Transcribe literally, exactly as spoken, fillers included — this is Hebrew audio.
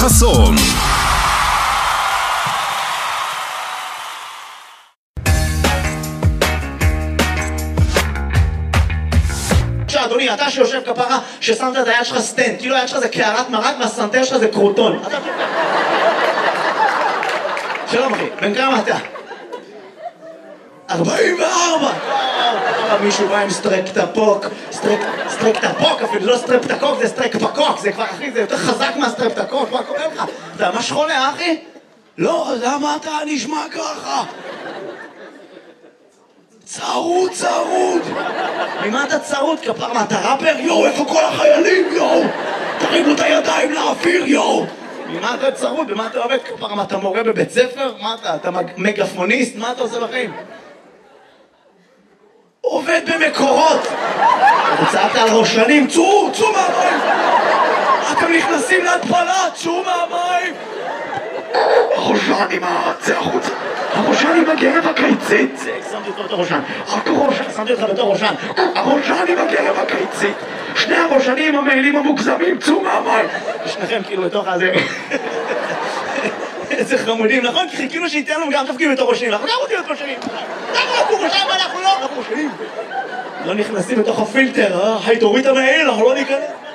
חסון. אדוני, אתה שיושב כפרה ששמת את היד שלך סטנד, כאילו היד שלך זה קערת מרק והסנטר שלך זה קרוטון. שלום אחי, בן כמה אתה? ארבעים וארבע! מישהו בא עם סטרפטפוק, סטרפטפוק אפילו, זה לא סטרפטקוק, זה סטרפטפוק, זה כבר אחי, זה יותר חזק מהסטרפטקוק, מה קורה לך? אתה ממש חולה אחי? לא, למה אתה נשמע ככה? צרוד, צרוד! ממה אתה צרוד? כפר, מה, אתה ראפר? יואו, איפה כל החיילים, יואו? תרימו את הידיים לאוויר, יואו! ממה אתה צרוד? במה אתה עובד? כפר, מה, אתה מורה בבית ספר? מה אתה? אתה מגפוניסט? מה אתה עושה בחיים? עובד במקורות! הוצאת על ראשנים, צאו, צאו מהמים! אתם נכנסים להתפלה, צאו מהמים! הראשן עם זה החוצה, הראשן עם הגרב הקיצית, שמתי אותך בתור ראשן, שמתי אותך בתור ראשן, הראשן עם הגרב הקיצית, שני הראשנים המעילים המוגזמים, צאו מהמים, שניכם כאילו בתוך הזה, איזה חמודים, נכון? כי חיכינו שייתן לנו גם תפקיד בתור ראשנים, אנחנו גם רוצים להיות ראשנים, אנחנו ראשנים ואנחנו לא, אנחנו ראשנים, לא נכנסים בתוך הפילטר, היי תוריד את המעיל, אנחנו לא ניכנס